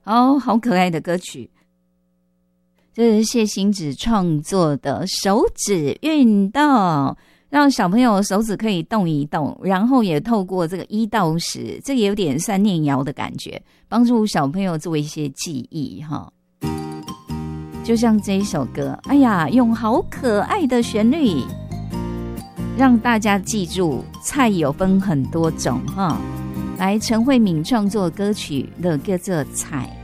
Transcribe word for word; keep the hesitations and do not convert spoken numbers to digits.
哦，好可爱的歌曲。这是谢欣芷创作的手指运动，让小朋友手指可以动一动，然后也透过这个一到十，这也有点三念谣的感觉，帮助小朋友做一些记忆哈。就像这一首歌，哎呀，用好可爱的旋律让大家记住菜有分很多种哈。来，陈慧敏创作歌曲的叫做菜。